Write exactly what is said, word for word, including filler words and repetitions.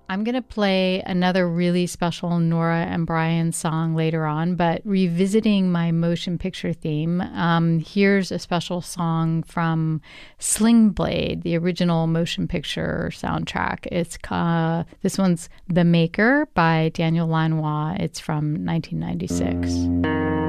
I'm going to play another really special Nora and Brian song later on, but revisiting my motion picture theme, um, here's a special song from Sling Blade, the original motion picture soundtrack. It's uh, this one's The Maker by Daniel Lanois. It's from nineteen ninety-six.